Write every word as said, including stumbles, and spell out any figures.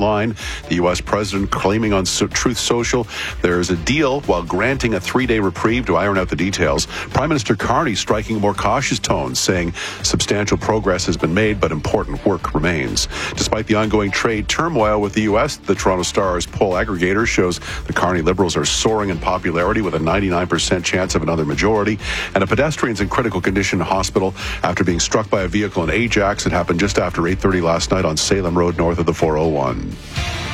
online. The U S president claiming on Truth Social there's a deal while granting a three-day reprieve to iron out the details. Prime Minister Carney striking a more cautious tone, saying substantial progress has been made, but important work remains. Despite the ongoing trade turmoil with the U S, the Toronto Star's poll aggregator shows the Carney Liberals are soaring in popularity with a ninety-nine percent chance of another majority. And a pedestrian's in critical condition in hospital after being struck by a vehicle in Ajax. It happened just after eight thirty last night on Salem Road north of the four oh one.